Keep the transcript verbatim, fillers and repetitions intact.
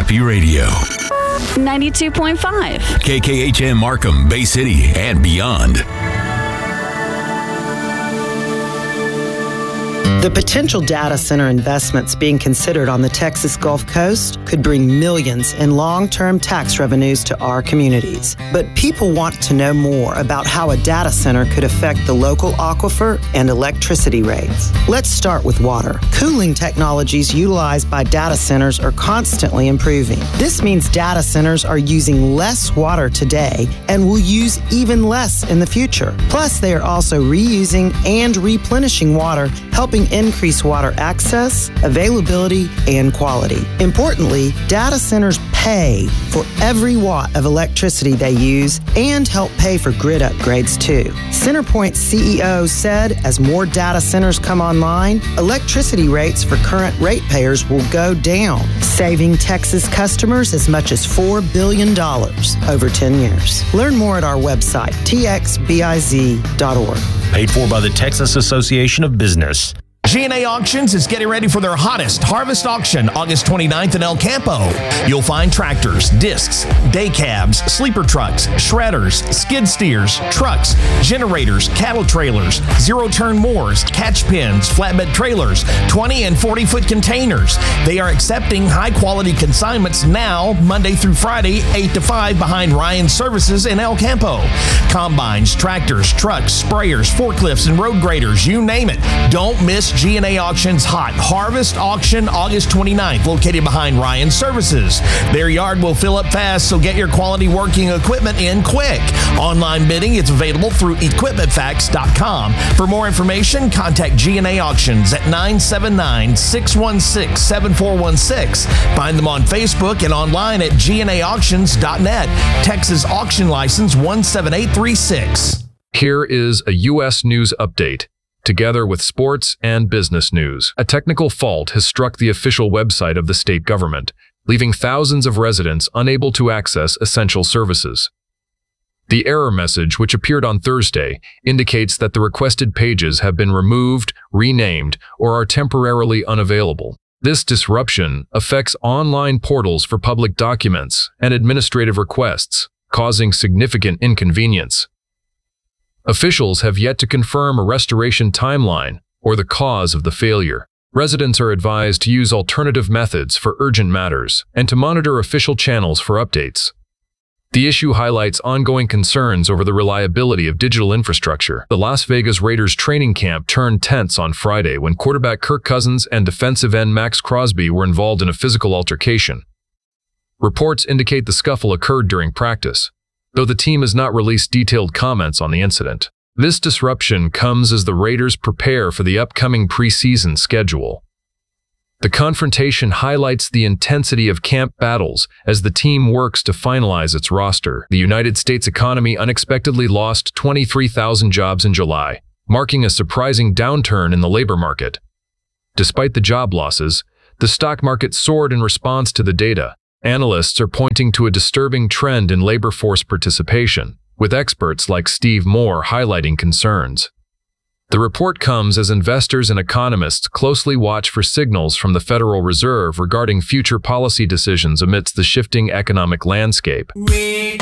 Mississippi Radio. ninety-two point five. K K H M Markham, Bay City, and beyond. The potential data center investments being considered on the Texas Gulf Coast could bring millions in long-term tax revenues to our communities. But people want to know more about how a data center could affect the local aquifer and electricity rates. Let's start with water. Cooling technologies utilized by data centers are constantly improving. This means data centers are using less water today and will use even less in the future. Plus, they are also reusing and replenishing water, helping increase water access, availability, and quality. Importantly, data centers pay for every watt of electricity they use and help pay for grid upgrades too. CenterPoint's C E O said as more data centers come online, electricity rates for current ratepayers will go down, saving Texas customers as much as four billion dollars over ten years. Learn more at our website, T X B I Z dot org. Paid for by the Texas Association of Business. G and A Auctions is getting ready for their hottest harvest auction August twenty-ninth in El Campo. You'll find tractors, discs, day cabs, sleeper trucks, shredders, skid steers, trucks, generators, cattle trailers, zero-turn mowers, catch pins, flatbed trailers, twenty and forty-foot containers. They are accepting high-quality consignments now, Monday through Friday, eight to five behind Ryan Services in El Campo. Combines, tractors, trucks, sprayers, forklifts, and road graders, you name it. Don't miss G and A Auctions Hot Harvest Auction August twenty-ninth, located behind Ryan Services. Their yard will fill up fast, so get your quality working equipment in quick. Online bidding is available through equipment facts dot com. For more information, contact G and A Auctions at nine seven nine, six one six, seven four one six. Find them on Facebook and online at G and A auctions dot net. Texas Auction License one seven eight three six. Here is a U S news update, together with sports and business news. A technical fault has struck the official website of the state government, leaving thousands of residents unable to access essential services. The error message, which appeared on Thursday, indicates that the requested pages have been removed, renamed, or are temporarily unavailable. This disruption affects online portals for public documents and administrative requests, causing significant inconvenience. Officials have yet to confirm a restoration timeline or the cause of the failure. Residents are advised to use alternative methods for urgent matters and to monitor official channels for updates. The issue highlights ongoing concerns over the reliability of digital infrastructure. The Las Vegas Raiders training camp turned tense on Friday when quarterback Kirk Cousins and defensive end Max Crosby were involved in a physical altercation. Reports indicate the scuffle occurred during practice, though the team has not released detailed comments on the incident. This disruption comes as the Raiders prepare for the upcoming preseason schedule. The confrontation highlights the intensity of camp battles as the team works to finalize its roster. The United States economy unexpectedly lost twenty-three thousand jobs in July, marking a surprising downturn in the labor market. Despite the job losses, the stock market soared in response to the data. Analysts are pointing to a disturbing trend in labor force participation, with experts like Steve Moore highlighting concerns. The report comes as investors and economists closely watch for signals from the Federal Reserve regarding future policy decisions amidst the shifting economic landscape.